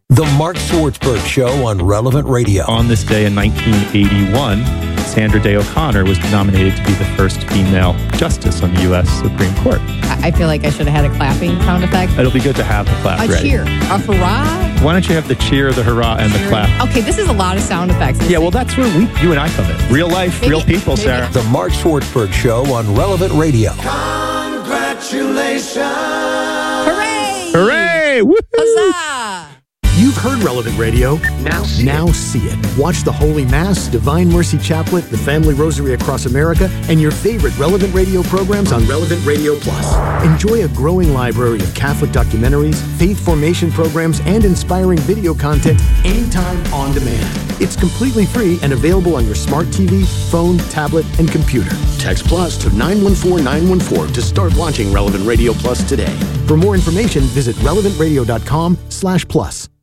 The Mark Swartzberg Show on Relevant Radio. On this day in 1981, Sandra Day O'Connor was nominated to be the first female justice on the U.S. Supreme Court. I feel like I should have had a clapping sound effect. It'll be good to have the clap ready. A cheer. A hurrah. Why don't you have the cheer, the hurrah, and the clap? Okay, this is a lot of sound effects. Yeah, well, that's where you and I come in. Real life, real people, Sarah. The Mark Swartzberg Show on Relevant Radio. Congratulations. Hooray. Hooray. Woo-hoo. Huzzah. You've heard Relevant Radio. Now see it. Watch the Holy Mass, Divine Mercy Chaplet, the Family Rosary Across America, and your favorite Relevant Radio programs on Relevant Radio Plus. Enjoy a growing library of Catholic documentaries, faith formation programs, and inspiring video content anytime on demand. It's completely free and available on your smart TV, phone, tablet, and computer. Text Plus to 914914 to start watching Relevant Radio Plus today. For more information, visit relevantradio.com/plus.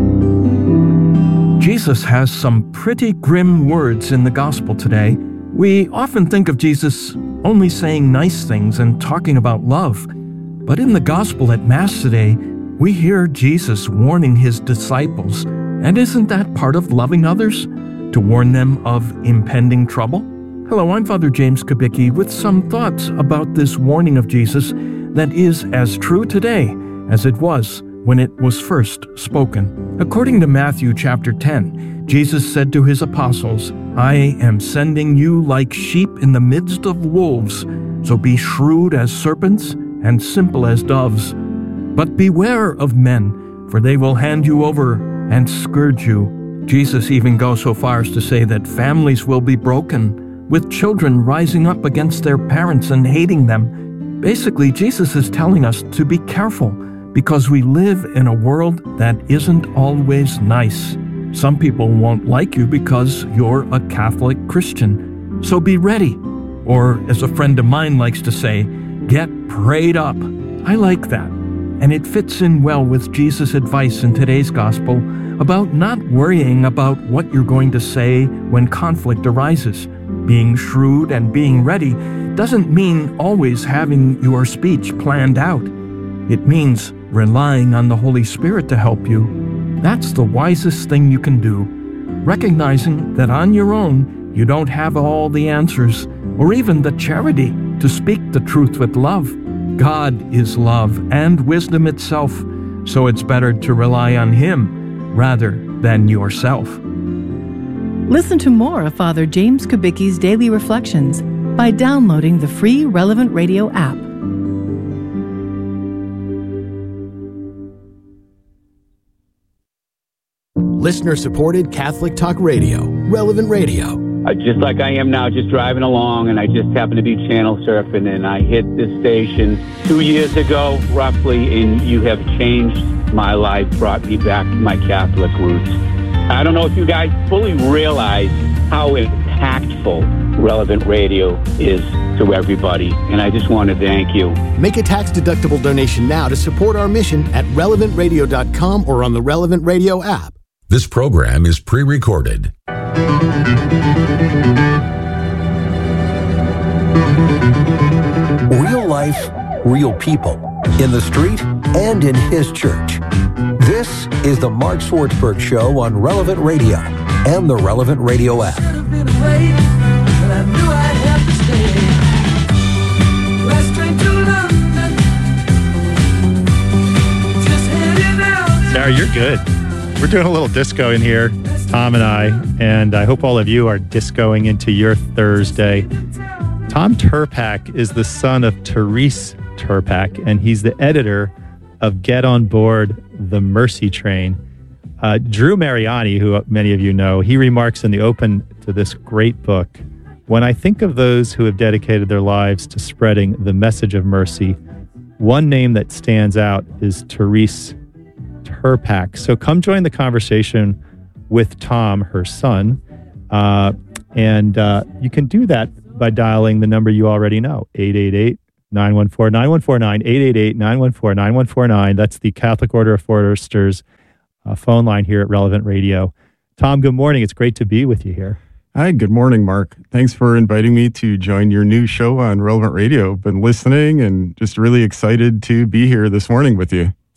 Jesus has some pretty grim words in the gospel today. We often think of Jesus only saying nice things and talking about love. But in the gospel at Mass today, we hear Jesus warning his disciples. And isn't that part of loving others? To warn them of impending trouble? Hello, I'm Father James Kubicki with some thoughts about this warning of Jesus that is as true today as it was when it was first spoken. According to Matthew chapter 10, Jesus said to his apostles, "I am sending you like sheep in the midst of wolves, so be shrewd as serpents and simple as doves. But beware of men, for they will hand you over and scourge you." Jesus even goes so far as to say that families will be broken, with children rising up against their parents and hating them. Basically, Jesus is telling us to be careful, because we live in a world that isn't always nice. Some people won't like you because you're a Catholic Christian. So be ready. Or, as a friend of mine likes to say, get prayed up. I like that. And it fits in well with Jesus' advice in today's gospel about not worrying about what you're going to say when conflict arises. Being shrewd and being ready doesn't mean always having your speech planned out. It means relying on the Holy Spirit to help you. That's the wisest thing you can do. Recognizing that on your own, you don't have all the answers or even the charity to speak the truth with love. God is love and wisdom itself, so it's better to rely on Him rather than yourself. Listen to more of Father James Kubicki's Daily Reflections by downloading the free Relevant Radio app. Listener-supported Catholic Talk Radio, Relevant Radio. Just like I am now, just driving along, and I just happened to be channel surfing, and I hit this station 2 years ago, roughly, and you have changed my life, brought me back to my Catholic roots. I don't know if you guys fully realize how impactful Relevant Radio is to everybody, and I just want to thank you. Make a tax-deductible donation now to support our mission at relevantradio.com or on the Relevant Radio app. This program is pre-recorded. Real life, real people, in the street and in his church. This is the Mark Swartzberg Show on Relevant Radio and the Relevant Radio app. Sarah, you're good. We're doing a little disco in here, Tom and I hope all of you are discoing into your Thursday. Tom Tirpak is the son of Therese Tirpak, and he's the editor of Get On Board, The Mercy Train. Drew Mariani, who many of you know, he remarks in the open to this great book, "When I think of those who have dedicated their lives to spreading the message of mercy, one name that stands out is Therese Tirpak." So come join the conversation with Tom, her son, and you can do that by dialing the number you already know, 888-914-9149, 888-914-9149. That's the Catholic Order of Foresters phone line here at Relevant Radio. Tom, good morning. It's great to be with you here. Hi, good morning, Mark. Thanks for inviting me to join your new show on Relevant Radio. Been listening and just really excited to be here this morning with you. It's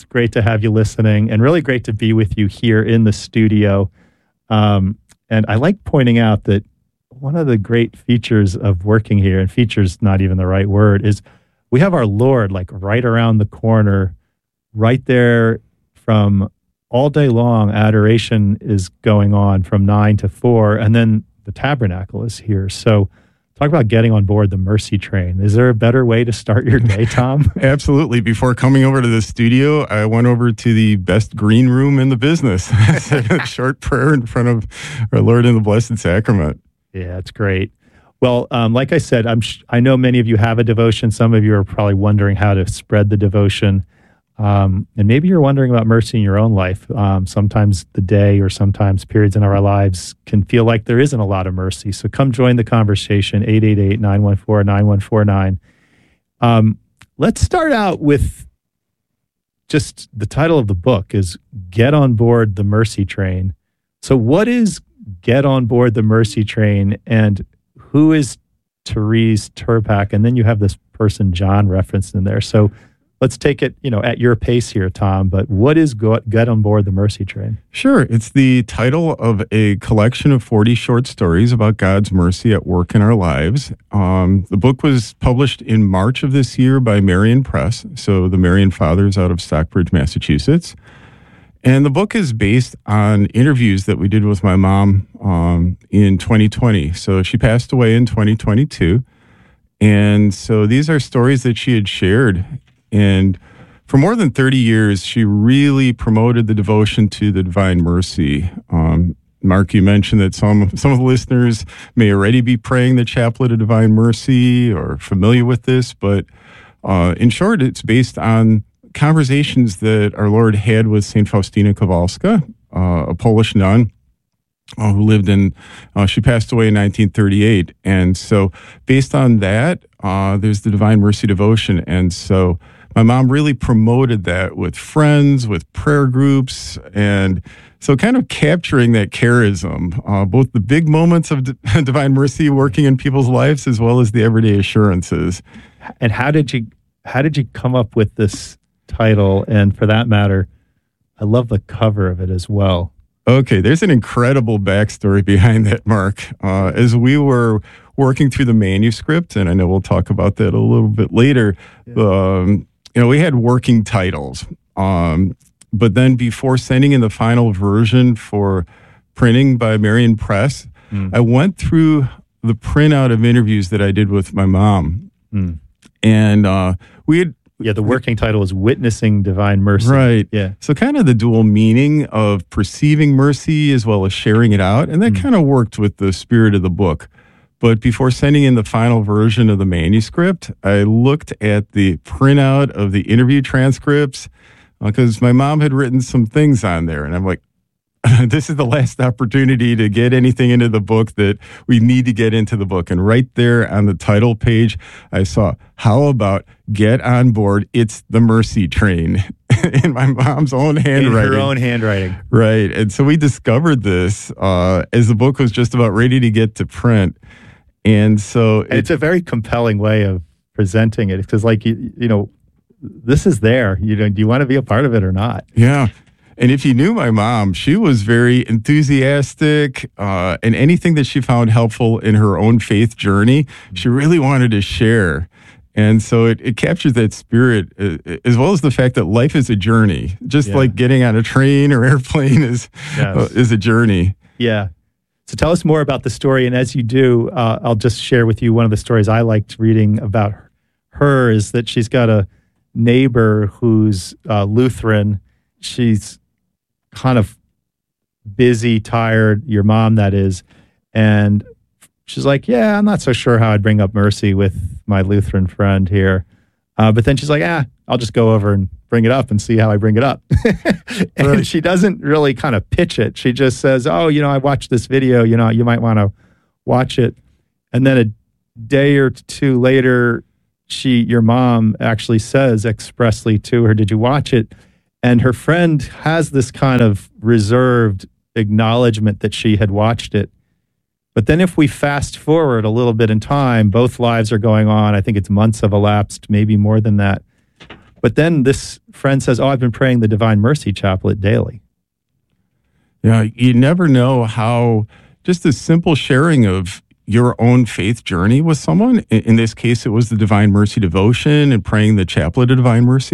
great to have you listening, and really great to be with you here in the studio. And I like pointing out that one of the great features of working here, and feature's not even the right word, is we have our Lord like right around the corner, right there from all day long. Adoration is going on from 9 to 4, and then the tabernacle is here. So talk about getting on board the Mercy train. Is there a better way to start your day, Tom? Absolutely. Before coming over to the studio, I went over to the best green room in the business. I said a short prayer in front of our Lord in the Blessed Sacrament. Yeah, it's great. Well, like I said, I know many of you have a devotion. Some of you are probably wondering how to spread the devotion. And maybe you're wondering about mercy in your own life. Sometimes the day or sometimes periods in our lives can feel like there isn't a lot of mercy. So come join the conversation, 888-914-9149. Let's start out with just the title of the book is Get on Board the Mercy Train. So what is Get on Board the Mercy Train, and who is Therese Tirpak? And then you have this person, John, referenced in there. So let's take it, at your pace here, Tom. But what is Get on Board the Mercy Train? Sure. It's the title of a collection of 40 short stories about God's mercy at work in our lives. The book was published in March of this year by Marian Press, so the Marian Fathers out of Stockbridge, Massachusetts. And the book is based on interviews that we did with my mom in 2020. So she passed away in 2022. And so these are stories that she had shared. And for more than 30 years, she really promoted the devotion to the Divine Mercy. Mark, you mentioned that some of the listeners may already be praying the Chaplet of Divine Mercy or familiar with this. But in short, it's based on conversations that our Lord had with St. Faustina Kowalska, a Polish nun who lived she passed away in 1938. And so based on that, there's the Divine Mercy devotion. And so my mom really promoted that with friends, with prayer groups, and so kind of capturing that charism, both the big moments of Divine Mercy working in people's lives as well as the everyday assurances. And how did you come up with this title? And for that matter, I love the cover of it as well. Okay, there's an incredible backstory behind that, Mark. As we were working through the manuscript, and I know we'll talk about that a little bit later, we had working titles. But then before sending in the final version for printing by Marian Press, I went through the printout of interviews that I did with my mom. And we had... Yeah, the working title is Witnessing Divine Mercy. Right. Yeah. So kind of the dual meaning of perceiving mercy as well as sharing it out. And that kind of worked with the spirit of the book. But before sending in the final version of the manuscript, I looked at the printout of the interview transcripts because my mom had written some things on there. And I'm like, this is the last opportunity to get anything into the book that we need to get into the book. And right there on the title page, I saw, how about Get on Board, It's the Mercy Train, in my mom's own handwriting. In her own handwriting. Right. And so we discovered this as the book was just about ready to get to print. And so it's a very compelling way of presenting it because, this is there. Do you want to be a part of it or not? Yeah. And if you knew my mom, she was very enthusiastic, and anything that she found helpful in her own faith journey, she really wanted to share. And so it captures that spirit, as well as the fact that life is a journey, just like getting on a train or airplane is a journey. Yeah. So tell us more about the story. And as you do, I'll just share with you one of the stories I liked reading about her is that she's got a neighbor who's Lutheran. She's kind of busy, tired, your mom, that is. And she's like, yeah, I'm not so sure how I'd bring up mercy with my Lutheran friend here. But then she's like, I'll just go over and bring it up and see how I bring it up. And she doesn't really kind of pitch it. She just says, I watched this video, you might want to watch it. And then a day or two later, your mom actually says expressly to her, did you watch it? And her friend has this kind of reserved acknowledgement that she had watched it. But then if we fast forward a little bit in time, both lives are going on. I think it's months have elapsed, maybe more than that. But then this friend says, I've been praying the Divine Mercy Chaplet daily. Yeah, you never know how just a simple sharing of your own faith journey with someone, in this case, it was the Divine Mercy devotion and praying the Chaplet of Divine Mercy.